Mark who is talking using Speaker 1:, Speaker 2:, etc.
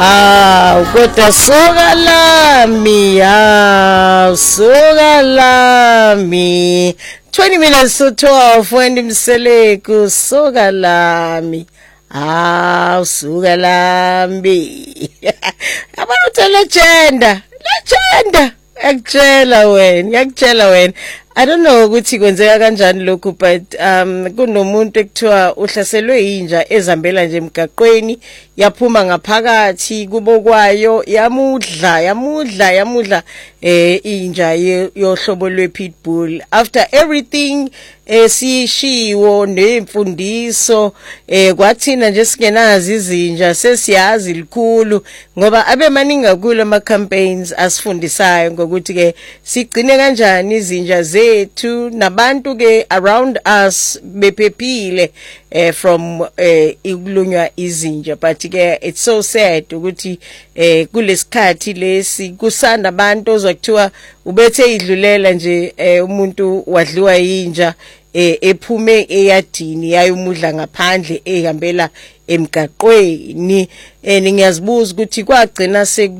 Speaker 1: Kodwa soka lami 20 minutes to 12 when Mseleku soka lami soka lami abantu legenda yakutshela wena I don't know ukuthi kwenzeka kanjani lokho but kunomuntu ekuthiwa uhlaselwe inja ezambela nje emgaqweni yaphuma ngaphakathi kubo kwayo yamudla inja yohlobo lwePitbull after everything sishiwo nemfundiso kwathina nje singenazi izinja sesiyazi likhulu ngoba abe maningi kakhulu ama campaigns asifundisayo ngokuthi ke sigcine kanjani izinja zethu nabantu ke around us bephephile from ikulunywa izinja but ke it's so sad ukuthi kulesikhathi lesi kusanda abantu ozakuthiwa ubethe idlulela nje umuntu wadliwa inja ephume eyadini yayomudla ngaphandle ehambela emgaqweni ngiyazibuza ukuthi kwagcina